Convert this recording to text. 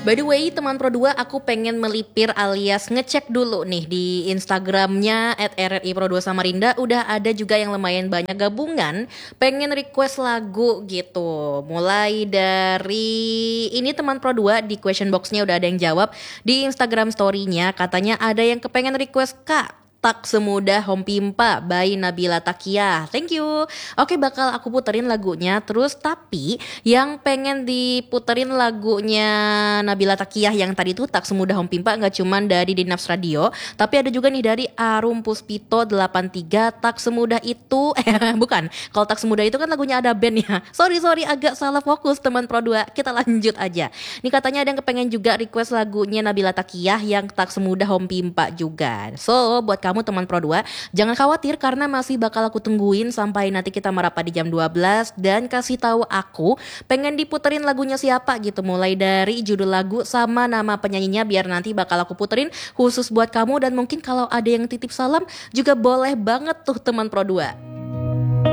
By the way, teman Pro 2, aku pengen melipir alias ngecek dulu nih di Instagramnya @rri_pro2 Samarinda. Udah ada juga yang lumayan banyak gabungan pengen request lagu gitu. Mulai dari ini teman Pro 2 di question boxnya udah ada yang jawab. Di Instagram story-nya katanya ada yang kepengen request Kak, Tak Semudah Hompimpa by Nabila Takia. Thank you. Oke, bakal aku puterin lagunya. Terus tapi yang pengen diputerin lagunya Nabila Takia yang tadi tuh Tak Semudah Hompimpa nggak cuman dari Dinaps Radio, tapi ada juga nih dari Arum Puspito 83 Tak Semudah Itu. Bukan. Kalau Tak Semudah Itu kan lagunya ada band ya. Sorry agak salah fokus teman Pro 2. Kita lanjut aja. Nih katanya ada yang kepengen juga request lagunya Nabila Takia yang Tak Semudah Hompimpa juga. So, buat kamu teman Pro 2, jangan khawatir karena masih bakal aku tungguin sampai nanti kita merapat di jam 12 dan kasih tahu aku pengen diputerin lagunya siapa gitu, mulai dari judul lagu sama nama penyanyinya biar nanti bakal aku puterin khusus buat kamu. Dan mungkin kalau ada yang titip salam juga boleh banget tuh teman Pro 2.